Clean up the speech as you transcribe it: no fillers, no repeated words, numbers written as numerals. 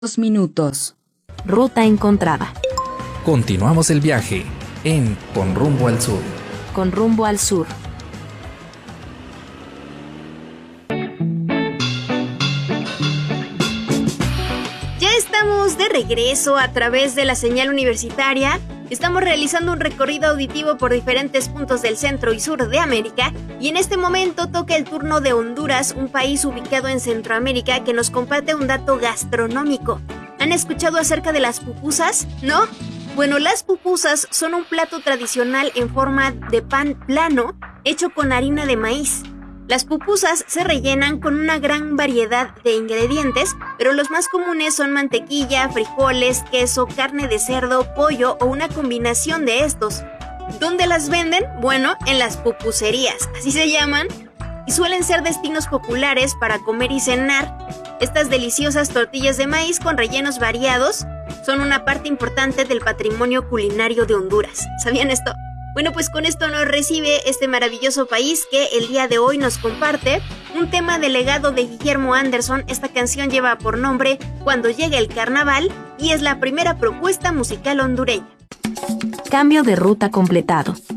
minutos. Ruta encontrada. Continuamos el viaje en Con Rumbo al Sur. Con rumbo al sur. Ya estamos de regreso a través de la señal universitaria. Estamos realizando un recorrido auditivo por diferentes puntos del centro y sur de América y en este momento toca el turno de Honduras, un país ubicado en Centroamérica que nos comparte un dato gastronómico. ¿Han escuchado acerca de las pupusas? ¿No? Bueno, las pupusas son un plato tradicional en forma de pan plano hecho con harina de maíz. Las pupusas se rellenan con una gran variedad de ingredientes, pero los más comunes son mantequilla, frijoles, queso, carne de cerdo, pollo o una combinación de estos. ¿Dónde las venden? Bueno, en las pupuserías, así se llaman, y suelen ser destinos populares para comer y cenar. Estas deliciosas tortillas de maíz con rellenos variados son una parte importante del patrimonio culinario de Honduras. ¿Sabían esto? Bueno, pues con esto nos recibe este maravilloso país que el día de hoy nos comparte un tema del legado de Guillermo Anderson. Esta canción lleva por nombre Cuando llegue el carnaval y es la primera propuesta musical hondureña. Cambio de ruta completado.